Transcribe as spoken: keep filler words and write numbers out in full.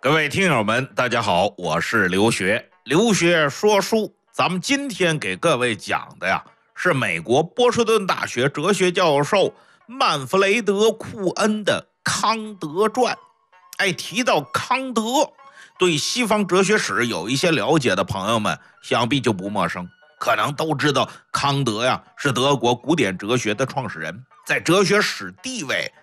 各位听友们，大家好，我是刘学。刘学说书，咱们今天给各位讲的呀，是美国波士顿大学哲学教授曼弗雷德·库恩的《康德传》。哎，提到康德，对西方哲学史有一些了解的朋友们，想必就不陌生，可能都知道康德呀是德国古典哲学的创始人，在哲学史地位